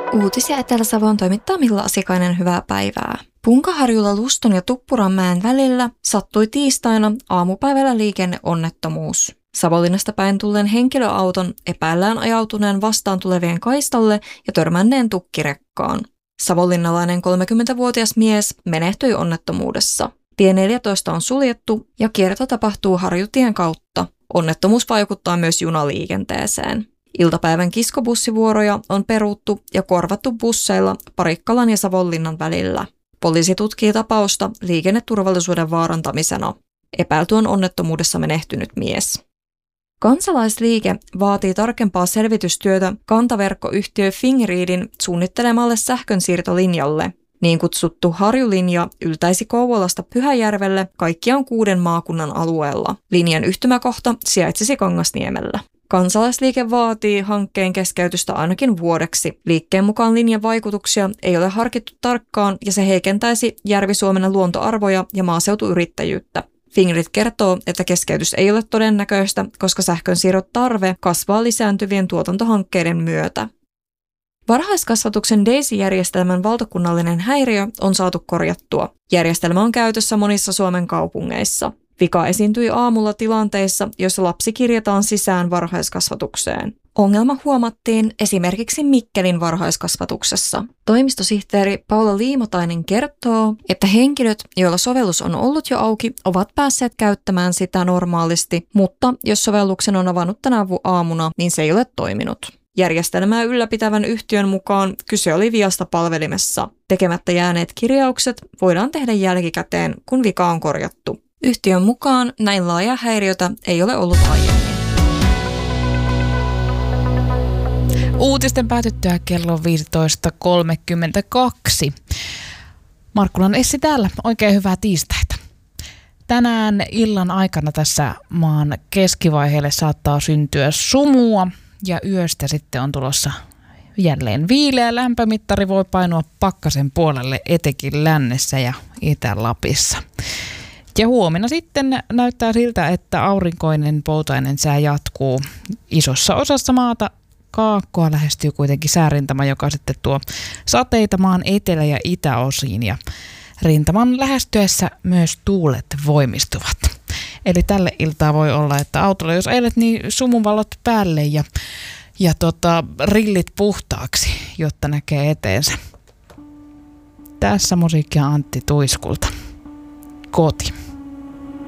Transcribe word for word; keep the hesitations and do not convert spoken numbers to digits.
Uutisia Etelä-Savon toimittaa Milla Asikainen, hyvää päivää. Punkaharjulla Luston ja Tuppuranmäen välillä sattui tiistaina aamupäivällä liikenneonnettomuus. Savonlinnasta päin tulleen henkilöauton epäillään ajautuneen vastaan tulevien kaistalle ja törmänneen tukkirekkaan. Savonlinnalainen kolmekymmentävuotias mies menehtyi onnettomuudessa. Tie neljätoista on suljettu ja kierto tapahtuu Harjutien kautta. Onnettomuus vaikuttaa myös junaliikenteeseen. Iltapäivän kiskobussivuoroja on peruttu ja korvattu busseilla Parikkalan ja Savonlinnan välillä. Poliisi tutkii tapausta liikenneturvallisuuden vaarantamisena. Epäilty on onnettomuudessa menehtynyt mies. Kansalaisliike vaatii tarkempaa selvitystyötä kantaverkkoyhtiö Fingridin suunnittelemalle sähkönsiirtolinjalle. Niin kutsuttu Harjulinja yltäisi Kouvolasta Pyhäjärvelle kaikkiaan kuuden maakunnan alueella. Linjan yhtymäkohta sijaitsisi Kangasniemellä. Kansalaisliike vaatii hankkeen keskeytystä ainakin vuodeksi. Liikkeen mukaan linjan vaikutuksia ei ole harkittu tarkkaan ja se heikentäisi Järvi-Suomen luontoarvoja ja maaseutuyrittäjyyttä. Fingrid kertoo, että keskeytys ei ole todennäköistä, koska sähkönsiirron tarve kasvaa lisääntyvien tuotantohankkeiden myötä. Varhaiskasvatuksen Daisy-järjestelmän valtakunnallinen häiriö on saatu korjattua. Järjestelmä on käytössä monissa Suomen kaupungeissa. Vika esiintyi aamulla tilanteissa, joissa lapsi kirjataan sisään varhaiskasvatukseen. Ongelma huomattiin esimerkiksi Mikkelin varhaiskasvatuksessa. Toimistosihteeri Paula Liimatainen kertoo, että henkilöt, joilla sovellus on ollut jo auki, ovat päässeet käyttämään sitä normaalisti, mutta jos sovelluksen on avannut tänä aamuna, niin se ei ole toiminut. Järjestelmää ylläpitävän yhtiön mukaan kyse oli viasta palvelimessa. Tekemättä jääneet kirjaukset voidaan tehdä jälkikäteen, kun vika on korjattu. Yhtiön mukaan näin laaja häiriötä ei ole ollut aiemmin. Uutisten päätyttyä kello viisitoista kolmekymmentäkaksi. Markkulan Essi täällä. Oikein hyvää tiistaita. Tänään illan aikana tässä maan keskivaiheelle saattaa syntyä sumua ja yöstä sitten on tulossa jälleen viileä. Lämpömittari voi painua pakkasen puolelle etenkin lännessä ja Itä-Lapissa. Ja huomenna sitten näyttää siltä, että aurinkoinen poutainen sää jatkuu. Isossa osassa maata kaakkoa lähestyy kuitenkin säärintama, joka sitten tuo sateita maan etelä- ja itäosiin. Ja rintaman lähestyessä myös tuulet voimistuvat. Eli tälle iltaa voi olla, että autolla jos ajelet, niin sumuvalot päälle ja, ja tota, rillit puhtaaksi, jotta näkee eteensä. Tässä musiikkia Antti Tuiskulta. Koti.